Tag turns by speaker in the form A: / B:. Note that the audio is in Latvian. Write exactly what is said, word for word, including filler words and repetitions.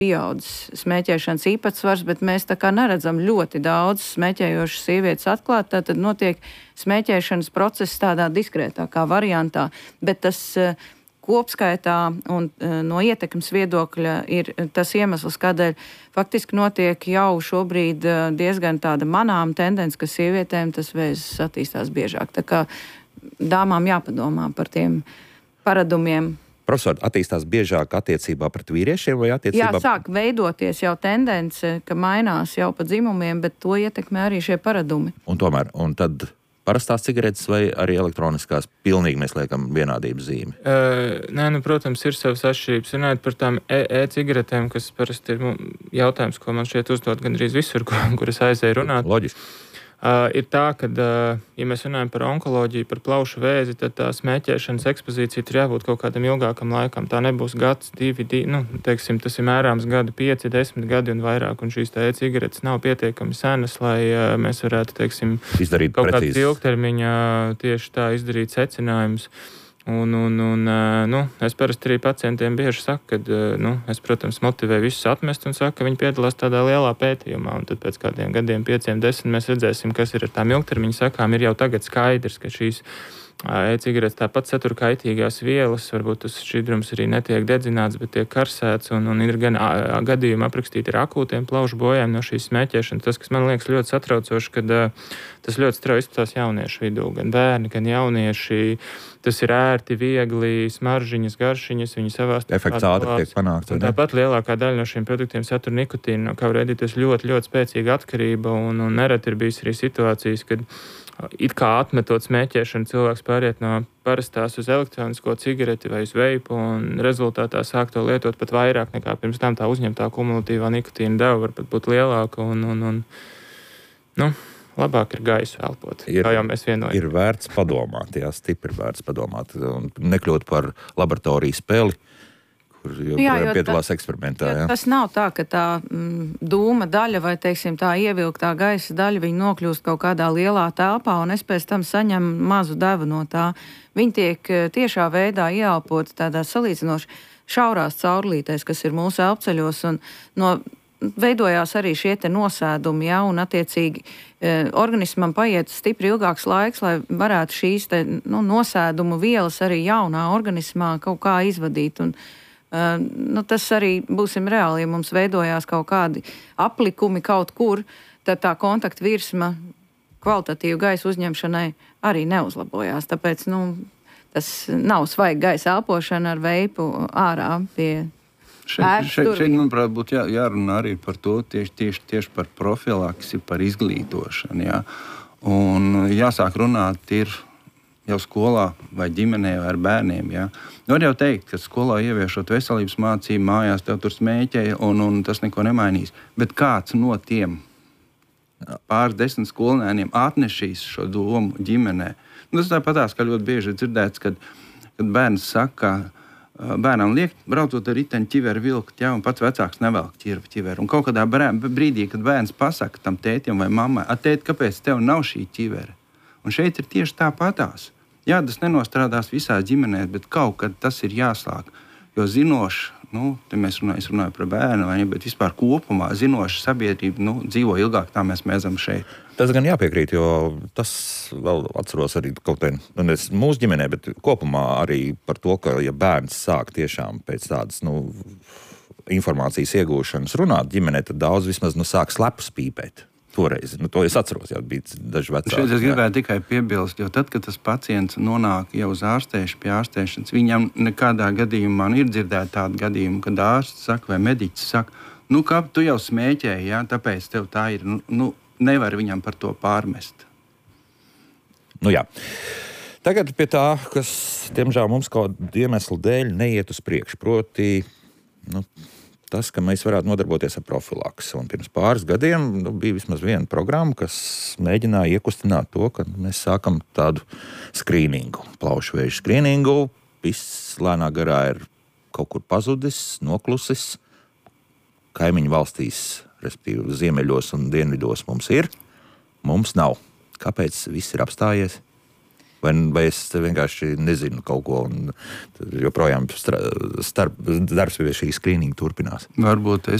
A: pieaudzis smēķēšanas īpatsvars, bet mēs tā kā neredzam ļoti daudz smēķējošas sievietes atklāt, tad notiek smēķēšanas process tādā diskrētākā variantā, bet tas kopskaitā un no ietekmes viedokļa ir tas iemesls, kādēļ faktiski notiek jau šobrīd diezgan tāda manām tendence, ka sievietēm tas vēzis attīstās biežāk. Tā kā dāmām jāpadomā par tiem paradumiem.
B: Profesor, attīstās biežāk attiecībā pret vīriešiem vai attiecībā?
A: Jā, sāk veidoties jau tendence, ka mainās jau pa dzimumiem, bet to ietekmē arī šie paradumi.
B: Un tomēr, un tad parastās cigaretes vai arī elektroniskās pilnīgi mēs liekam vienādības zīmi?
C: Uh, nē, nu, protams, ir savas atšķirības. Runājot par tām e-cigaretēm, kas parasti ir jautājums, ko man šeit uzdot gandrīz visur, kur, kur es aizēju runāt.
B: Loģiski.
C: Uh, ir tā, ka, uh, ja mēs runājam par onkoloģiju, par plaušu vēzi, tad tā smēķēšanas ekspozīcija ir jābūt kaut kādam ilgākam laikam. Tā nebūs gads, divi, divi nu, teiksim, tas ir mērāms gadu, pieci, desmit gadi un vairāk. Un šīs tā e-cigaretes nav pietiekami senas, lai uh, mēs varētu, teiksim,
B: izdarīt
C: kaut
B: precīzi.
C: kādā ilgtermiņā tieši tā izdarīt secinājumus. Un, un, un, nu, es parasti arī pacientiem bieži saku, ka nu, es, protams, motivēju visus atmest un saku, ka viņi piedalās tādā lielā pētījumā. Un tad pēc kādiem gadiem, pieciem, desmit, mēs redzēsim, kas ir ar tām ilgtermiņa sakām. Ir jau tagad skaidrs, ka šīs e-cigaretes tāpat satur kaitīgās vielas, varbūt tas šķidrums arī netiek dedzināts, bet tiek karsēts, un, un ir gan gadījumi aprakstīti ar akūtiem plaušu bojām no šīs smēķēšanas. Tas, kas man liekas ļoti satraucoši, kad tas ļoti strauji izplatās jauniešu vidū, gan bērni, gan jaunieši. Tas ir ērti, viegli, smaržiņas, garšiņas, viņi savās
B: efekts ātri tiek panākts.
C: Tāpat lielākā daļa no šiem produktiem satur nikotīnu, no kā var radīties ļoti, ļoti spēcīga atkarība, un, un nereti ir bijis arī situācijas, kad it kā atmetot smēķēšanu, cilvēks pāriet no parastās uz elektronisko cigareti vai uz veipu, un rezultātā sāk to lietot pat vairāk nekā pirms tam. Tā uzņemtā kumulatīvā nikotīna deva var pat būt lielāka, un, un, un nu, labāk ir gaisu elpot,
B: ir,
C: kā jau mēs vienojam.
B: Ir vērts padomāt, jā, stipri vērts padomāt, un nekļūt par laboratoriju spēli, kur joprojām piedalās eksperimentā. Jā.
A: Tas nav tā, ka tā mm, dūma daļa vai, teiksim, tā ievilktā gaisa daļa, viņa nokļūst kaut kādā lielā telpā, un es pēc tam saņemu mazu devu no tā. Viņi tiek tiešā veidā ieelpoti tādā salīdzinoši šaurās caurlītēs, kas ir mūsu elpceļos, un no veidojās arī šie te nosēdumi, ja, un attiecīgi e, organismam paiet stipri ilgāks laiks, lai varētu šīs te, nu, nosēdumu vielas arī jaunā organismā kaut kā izvadīt. Un, e, nu, tas arī, būsim reāli, ja mums veidojās kaut kādi aplikumi kaut kur, tad tā kontakta virsma kvalitatīvu gaisa uzņemšanai arī neuzlabojās. Tāpēc, nu, tas nav svaigi gaisa elpošana ar veipu ārā pie
D: Šeit, šeit, šeit, manuprāt, būtu jā, jārunā arī par to, tieši, tieši, tieši par profilaksi, par izglītošanu. Jā. Un jāsāk runāt ir jau skolā vai ģimenē vai ar bērniem. Jā. Var jau teikt, ka skolā ieviešot veselības mācību, mājās tev tur smēķēja un, un tas neko nemainīs. Bet kāds no tiem pāris desmit skolēniem atnešīs šo domu ģimenē? Nu, tas tāpatās, ka ļoti bieži ir dzirdēts, kad, kad bērns saka, bērnam liek, braucot ar riteņu ķiveri vilkt, ja, un pats vecāks nevelk ķiveri. Un kaut kādā brīdī, kad bērns pasaka tam tētim vai mammai, tēt, kāpēc tev nav šī ķiveri? Un šeit ir tieši tāpatās. Jā, tas nenostrādās visās ģimenēs, bet kaut kad tas ir jāslāk. Jo zinoši, nu, te mēs runājam, es runāju par bērnu, vai ne, bet vispār kopumā zinoša sabiedrība, nu, dzīvo ilgāk, tā mēs mēdzam šeit.
B: Tas gan jāpiekrīt, jo tas vēl atceros arī kaut vien, nu, ne mūsu ģimenē, bet kopumā arī par to, ka ja bērns sāk tiešām pēc tādas, nu, informācijas iegūšanas runāt ģimenē, tad daudz vismaz, nu, sāk slepus pīpēt. Toreiz, nu, to es atceros, jā, bija daži vecāki.
D: Šeit es gribētu tikai piebilst, jo tad, kad tas pacients nonāk jau uz ārstēšanu, pie ārstēšanas, viņam nekādā gadījumā ir dzirdēta tāda gadījuma, kad ārsts saka vai mediķis saka, nu, kā tu jau smēķēji, jā, tāpēc tev tā ir, nu, nu nevar viņam par to pārmest.
B: Nu jā. Tagad pie tā, kas, diemžēl, mums kaut iemeslu dēļ neiet uz priekšu, proti, nu, tas, ka mēs varētu nodarboties ar profilaksi. Un pirms pāris gadiem nu, bija vismaz viena programma, kas mēģināja iekustināt to, ka mēs sākam tādu skrīningu, plaušu vēža skrīningu. Viss lēnā garā ir kaut kur pazudis, noklusis. Kaimiņu valstīs, respektīvi ziemeļos un dienvidos mums ir, mums nav. Kāpēc viss ir apstājies? Vai, vai es vienkārši nezinu kaut ko, un joprojām starp, darbs pie šī skrīninga turpinās?
D: Varbūt es